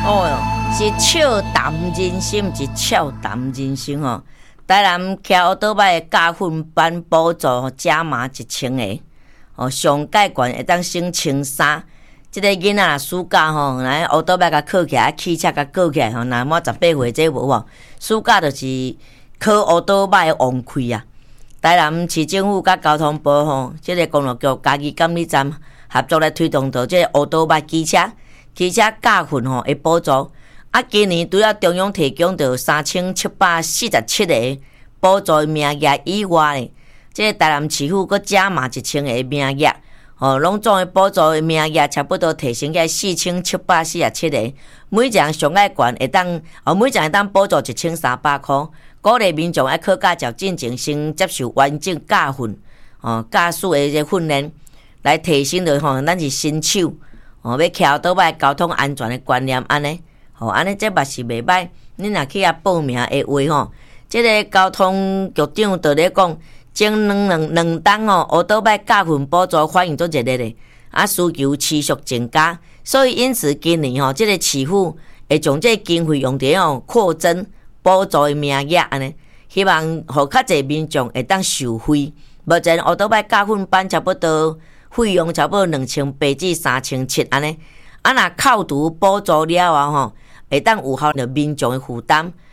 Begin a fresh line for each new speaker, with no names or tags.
哦哟，是笑谈人生，是笑谈人生哦。台南骑奥多摆的加分班补助加码1000个，哦，上盖悬会当升1300。即个囡仔暑假吼，来奥多摆甲考起来，汽车甲考起来吼，若满18岁这无哦，暑假就是考奥多摆的旺季啊。台南市政府甲交通部吼，即个公路局嘉义监理站合作来推动到即个奥多摆机车加分吼的补助。啊，今年除了中央提供到3747个补助名额以外呢，即个台南市府阁加码1000个名额，哦，拢总的补助的名额差不多提升到4747个，每一项上爱悬会当，每一项会当补助1300块，鼓励民众爱考驾照进前先接受完整驾训，驾驶的一个训练，来提升着咱是新手，要骑奥多摆交通安全的观念安尼。安尼这嘛是袂歹。你若去遐报名的话吼，即个交通局长就咧讲，前两档奥多摆加分补助反应足热烈的，需求持续增加，所以因此今年即个市府会将这个经费用伫扩增补助的名额安尼，希望互较侪民众会当受惠。目前奥多摆加分班差不多费用差不多2800至3700安尼，若扣除补助了后会当有效着民众的负担，